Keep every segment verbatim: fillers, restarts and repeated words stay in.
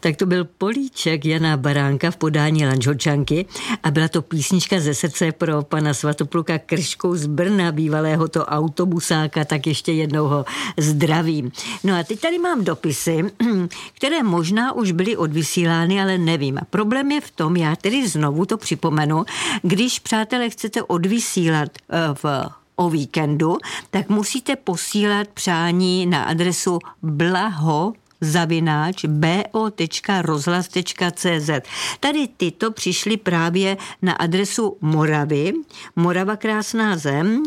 Tak to byl Políček Jana Baránka v podání Lanžhotčanky a byla to písnička ze srdce pro pana Svatopluka Krškou z Brna, bývalého to autobusáka, tak ještě jednou ho zdravím. No a teď tady mám dopisy, které možná už byly odvysílány, ale nevím. A problém je v tom, já tedy znovu to připomenu, když, přátelé, chcete odvysílat v o víkendu, tak musíte posílat přání na adresu blaho zavináč bo tečka rozhlas tečka cz. Tady tyto přišly právě na adresu Moravy, Morava krásná zem,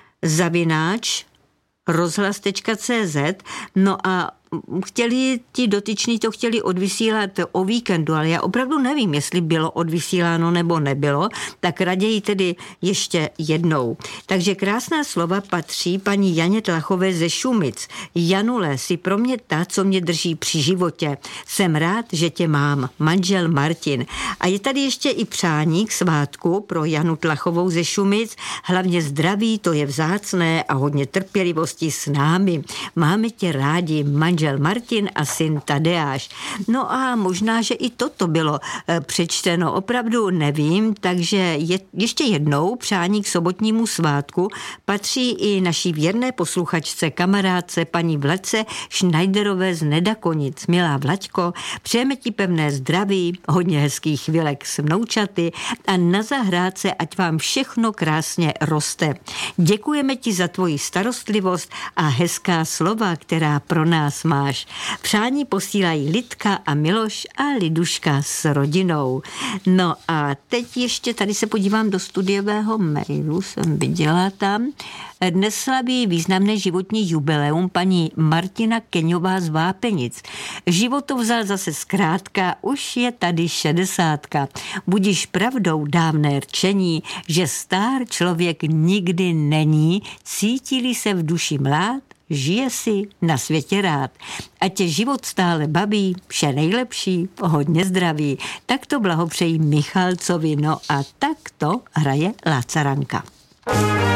zavináč rozhlas tečka cz. No a chtěli, ti dotyční to chtěli odvysílat o víkendu, ale já opravdu nevím, jestli bylo odvysíláno nebo nebylo, tak raději tedy ještě jednou. Takže krásná slova patří paní Janě Tlachové ze Šumic. Janule, jsi pro mě ta, co mě drží při životě. Jsem rád, že tě mám. Manžel Martin. A je tady ještě i přání k svátku pro Janu Tlachovou ze Šumic. Hlavně zdraví, to je vzácné a hodně trpělivosti s námi. Máme tě rádi, manžel Martin a syn Tadeáš. No a možná, že i toto bylo e, přečteno, opravdu nevím, takže je, ještě jednou přání k sobotnímu svátku patří i naší věrné posluchačce, kamarádce paní Vladce Schneiderové z Nedakonic. Milá Vlaďko, přejeme ti pevné zdraví, hodně hezkých chvilek s vnoučaty a na zahrádce ať vám všechno krásně roste. Děkujeme ti za tvoji starostlivost a hezká slova, která pro nás máš. Přání posílají Lidka a Miloš a Liduška s rodinou. No a teď ještě tady se podívám do studiového mailu, jsem viděla tam. Dnes slaví významné životní jubileum paní Martina Keňová z Vápenic. Život to vzal zase zkrátka, už je tady šedesátka. Budiš pravdou dávné rčení, že star člověk nikdy není, cítili se v duši mlád, žije si na světě rád. Ať tě život stále baví, vše nejlepší, hodně zdraví. Tak to blahopřeji Michalcovi, no a tak to hraje Lácaranka.